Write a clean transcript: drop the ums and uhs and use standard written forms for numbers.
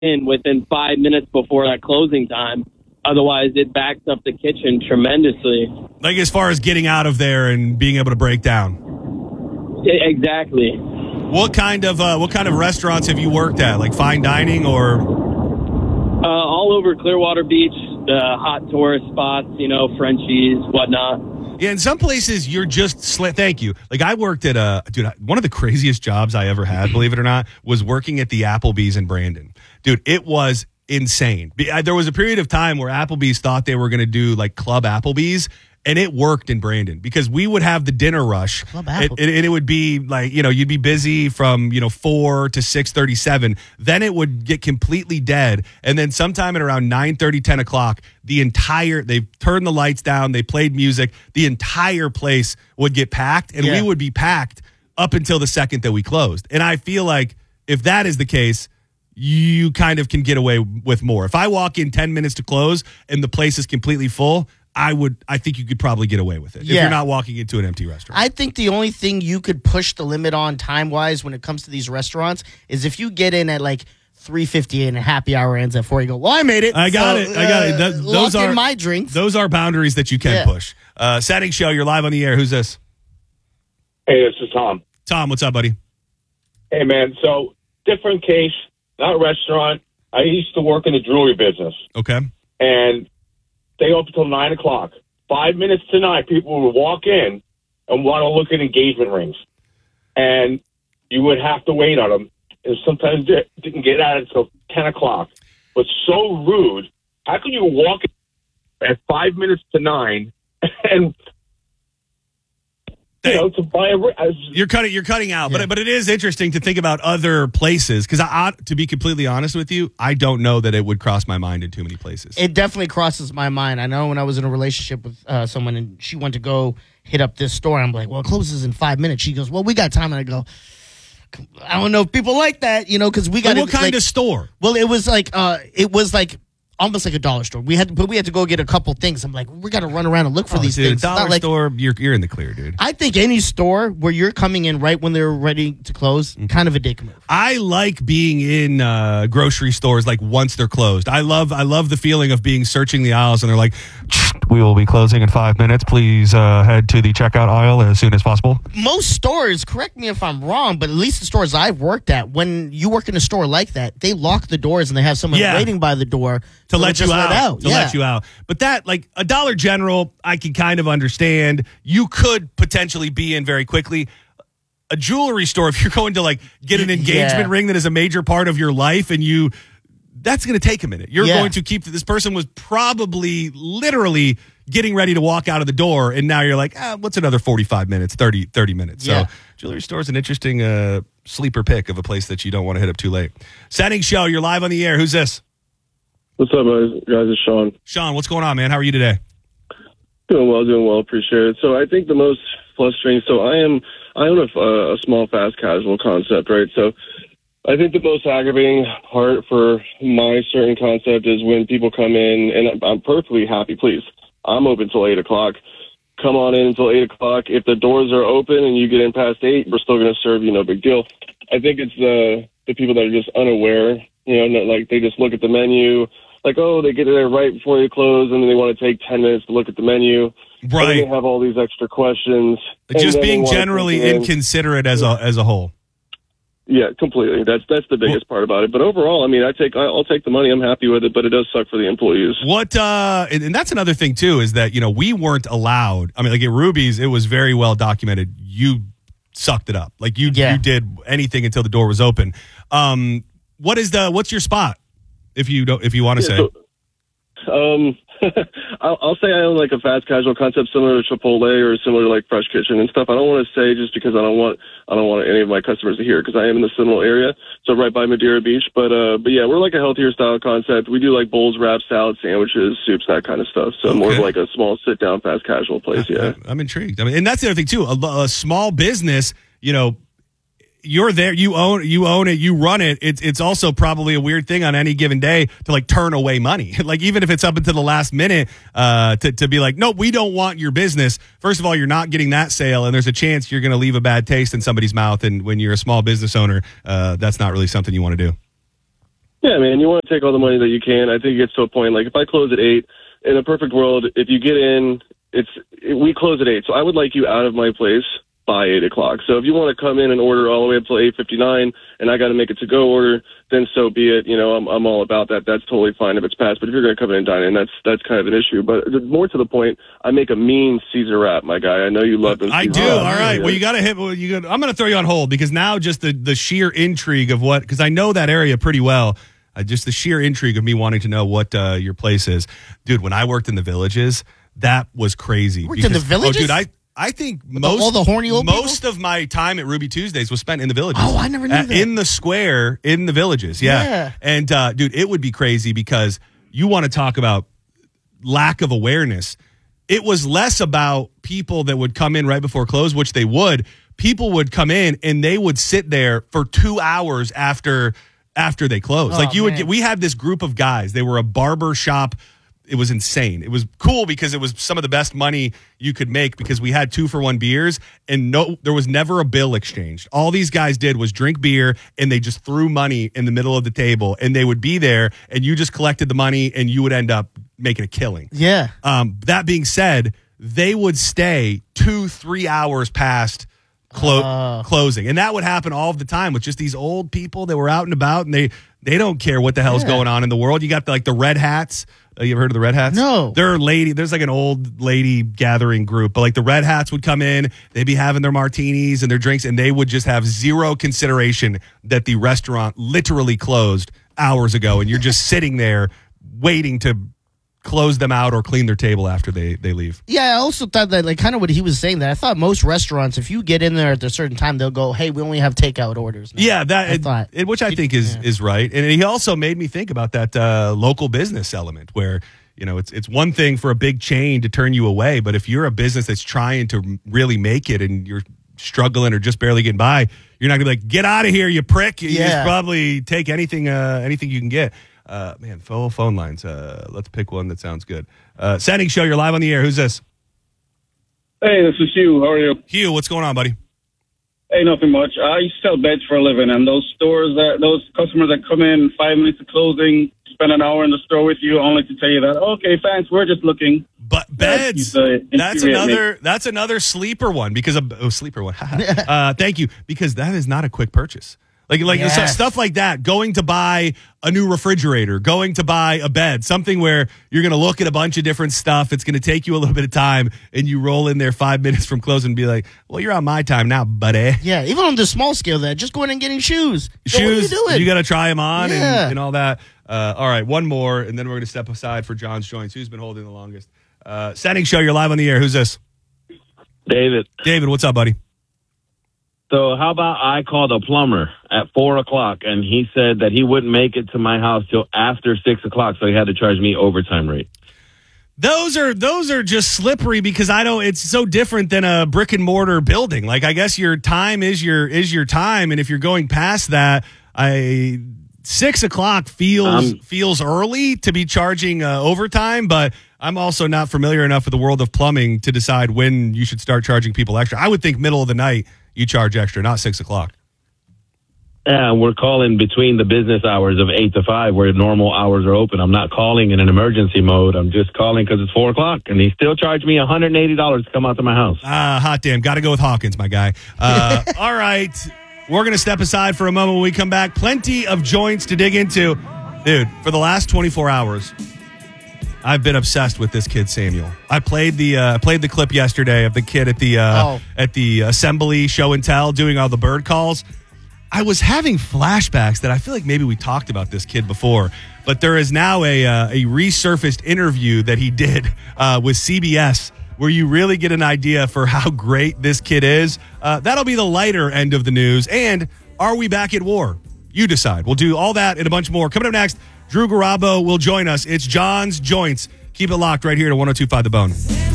in within 5 minutes before that closing time. Otherwise, it backs up the kitchen tremendously. Like as far as getting out of there and being able to break down. Exactly. What kind of restaurants have you worked at? Like fine dining or? All over Clearwater Beach, the hot tourist spots, Frenchies, whatnot. Yeah, in some places you're just thank you. Like I worked at one of the craziest jobs I ever had, believe it or not, was working at the Applebee's in Brandon. Dude, it was insane. There was a period of time where Applebee's thought they were going to do like Club Applebee's, and it worked in Brandon because we would have the dinner rush, and it would be like you'd be busy from 4 to 6:37. Then it would get completely dead, and then sometime at around 9:30, 10 o'clock, they turned the lights down, they played music, the entire place would get packed, and we would be packed up until the second that we closed. And I feel like if that is the case, you kind of can get away with more. If I walk in 10 minutes to close and the place is completely full, I think you could probably get away with it if you're not walking into an empty restaurant. I think the only thing you could push the limit on time-wise when it comes to these restaurants is if you get in at like 3:58 and a happy hour ends at 4, you go, well, I made it. I got it. Those are my drinks. Those are boundaries that you can push. Setting Show, you're live on the air. Who's this? Hey, this is Tom. Tom, what's up, buddy? Hey, man. So, different case, not restaurant. I used to work in the jewelry business. Okay. And they open until 9 o'clock. 5 minutes to 9, people would walk in and want to look at engagement rings. And you would have to wait on them. And sometimes they didn't get out until 10 o'clock. But so rude. How can you walk in at 5 minutes to 9 and... to buy you're cutting out, but it is interesting to think about other places because to be completely honest with you, I don't know that it would cross my mind in too many places. It definitely crosses my mind. I know when I was in a relationship with someone and she went to go hit up this store, I'm like, well, it closes in 5 minutes. She goes, well, we got time, and I go, I don't know if people like that, because we got. What kind of store? Well, it was like almost like a dollar store. We had to go get a couple things. I'm like, we got to run around and look for these things. Dollar store, you're in the clear, dude. I think any store where you're coming in right when they're ready to close, kind of a dick move. I like being in grocery stores like once they're closed. I love the feeling of searching the aisles and they're like, we will be closing in 5 minutes. Please head to the checkout aisle as soon as possible. Most stores, correct me if I'm wrong, but at least the stores I've worked at, when you work in a store like that, they lock the doors and they have someone waiting by the door to let you out. But that, like a Dollar General, I can kind of understand. You could potentially be in very quickly. A jewelry store, if you're going to like get an engagement ring that is a major part of your life and that's going to take a minute. You're going to keep, this person was probably literally getting ready to walk out of the door, and now you're like, what's another 45 minutes, 30 minutes? So jewelry store is an interesting sleeper pick of a place that you don't want to hit up too late. Setting Show, you're live on the air. Who's this? What's up, guys? It's Sean. Sean, what's going on, man? How are you today? Doing well. Appreciate it. So I think the most frustrating, I own a small fast casual concept, right? So I think the most aggravating part for my certain concept is when people come in, and I'm perfectly happy, please. I'm open till 8 o'clock. Come on in until 8 o'clock. If the doors are open and you get in past 8, we're still going to serve you, no big deal. I think it's the people that are just unaware, like they just look at the menu, like, they get there right before they close, and then they want to take 10 minutes to look at the menu. Right. They have all these extra questions. Just being generally inconsiderate as a whole. Yeah, completely. That's the biggest part about it. But overall, I mean, I'll take the money. I'm happy with it, but it does suck for the employees. And that's another thing too, is that, we weren't allowed. I mean, like at Ruby's, it was very well documented. You sucked it up. Like you did anything until the door was open. What's your spot? If you want to say. I'll say I own like a fast casual concept similar to Chipotle or similar to like Fresh Kitchen and stuff. I don't want to say just because I don't want any of my customers to hear, because I am in the Seminole area, so right by Madeira Beach. But yeah, we're like a healthier style concept. We do like bowls, wraps, salads, sandwiches, soups, that kind of stuff. So more of like a small sit down fast casual place. Yeah, I'm intrigued. I mean, and that's the other thing too. A small business, you're there, you own it, you run it. It's also probably a weird thing on any given day to like turn away money. Like even if it's up until the last minute, to be like, no, we don't want your business. First of all, you're not getting that sale, and there's a chance you're going to leave a bad taste in somebody's mouth. And when you're a small business owner, that's not really something you want to do. Yeah, man, you want to take all the money that you can. I think it gets to a point, like if I close at 8, in a perfect world, if you get in, we close at 8. So I would like you out of my place by 8 o'clock. So if you want to come in and order all the way up till 8:59 and I got to make a to-go order, then so be it. You know, I'm all about that. That's totally fine if it's passed. But if you're going to come in and dine in, that's kind of an issue. But more to the point, I make a mean Caesar wrap, my guy. I know you love them. I do. All right. Well, you got to hit. I'm going to throw you on hold because now just the sheer intrigue of what, because I know that area pretty well. Just the sheer intrigue of me wanting to know what your place is. Dude, when I worked in the Villages, that was crazy. Worked in the Villages? Oh, dude, I think all the horny old most of my time at Ruby Tuesdays was spent in the Villages. Oh, I never knew that. In the square, in the Villages, yeah. And, dude, it would be crazy because you want to talk about lack of awareness. It was less about people that would come in right before close, which they would. People would come in and they would sit there for 2 hours after they closed. We had this group of guys. They were a barber shop. It was insane. It was cool because it was some of the best money you could make because we had 2-for-1 beers and there was never a bill exchanged. All these guys did was drink beer and they just threw money in the middle of the table and they would be there and you just collected the money and you would end up making a killing. Yeah. That being said, they would stay 2-3 hours past closing. And that would happen all of the time with just these old people that were out and about and they don't care what the hell's going on in the world. You got the Red Hats. You ever heard of the Red Hats? No. There's like an old lady gathering group, but like the Red Hats would come in, they'd be having their martinis and their drinks, and they would just have zero consideration that the restaurant literally closed hours ago, and you're just sitting there waiting to close them out or clean their table after they leave. Yeah, I also thought that, like, kind of what he was saying, that I thought most restaurants, if you get in there at a certain time, they'll go, hey, we only have takeout orders now. Yeah, which I think is right. And he also made me think about that local business element where, you know, it's one thing for a big chain to turn you away, but if you're a business that's trying to really make it and you're struggling or just barely getting by, you're not going to be like, get out of here, you prick. You just probably take anything you can get. Phone lines. Let's pick one that sounds good. Setting Show, you're live on the air. Who's this? Hey, this is Hugh. How are you? Hugh, what's going on, buddy? Hey, nothing much. I sell beds for a living, and those customers that come in 5 minutes to closing, spend an hour in the store with you, only to tell you that, okay, thanks, we're just looking. But beds, that's another sleeper one because sleeper one. Thank you, because that is not a quick purchase. Like stuff like that, going to buy a new refrigerator, going to buy a bed, something where you're going to look at a bunch of different stuff. It's going to take you a little bit of time and you roll in there 5 minutes from closing and be like, well, you're on my time now, buddy. Yeah, even on the small scale that, just going and getting shoes. Shoes, you got to try them on and all that. All right, one more, and then we're going to step aside for John's Joints. Who's been holding the longest? Setting Show, you're live on the air. Who's this? David. David, what's up, buddy? So how about I called a plumber at 4 o'clock, and he said that he wouldn't make it to my house till after 6 o'clock, so he had to charge me overtime rate. Those are just slippery because it's so different than a brick and mortar building. Like, I guess your time is your time, and if you're going past that, 6 o'clock feels early to be charging overtime, but I'm also not familiar enough with the world of plumbing to decide when you should start charging people extra. I would think middle of the night you charge extra, not 6 o'clock. Yeah, we're calling between the business hours of 8 to 5 where normal hours are open. I'm not calling in an emergency mode. I'm just calling because it's 4 o'clock, and he still charged me $180 to come out to my house. Hot damn. Got to go with Hawkins, my guy. All right. We're going to step aside for a moment. When we come back, plenty of joints to dig into. Dude, for the last 24 hours, I've been obsessed with this kid, Samuel. I played the clip yesterday of the kid at the assembly show and tell doing all the bird calls. I was having flashbacks that I feel like maybe we talked about this kid before, but there is now a resurfaced interview that he did with CBS where you really get an idea for how great this kid is. That'll be the lighter end of the news. And are we back at war? You decide. We'll do all that and a bunch more. Coming up next, Drew Garabo will join us. It's John's Joints. Keep it locked right here to 102.5 The Bone.